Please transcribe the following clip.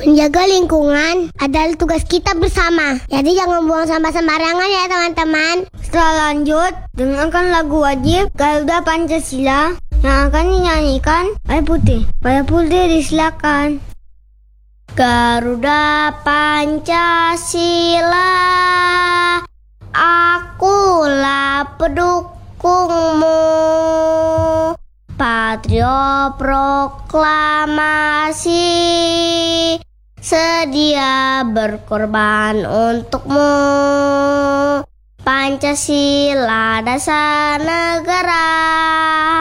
Menjaga lingkungan adalah tugas kita bersama. Jadi jangan buang sampah sembarangan ya teman-teman. Setelah lanjut, dengarkan lagu wajib Garuda Pancasila yang akan dinyanyikan oleh Putih. Pada Putih disilakan. Garuda Pancasila, akulah pendukungmu. Patriot proklamasi, sedia berkorban untukmu. Pancasila dasar negara,